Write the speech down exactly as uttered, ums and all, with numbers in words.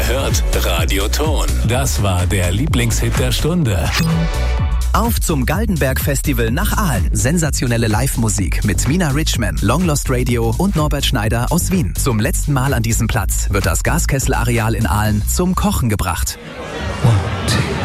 hört Radio Ton. Das war der Lieblingshit der Stunde. Auf zum Galdenberg-Festival nach Aalen. Sensationelle Live-Musik mit Mina Richman, Long Lost Radio und Norbert Schneider aus Wien. Zum letzten Mal an diesem Platz wird das Gaskessel-Areal in Aalen zum Kochen gebracht. One, two.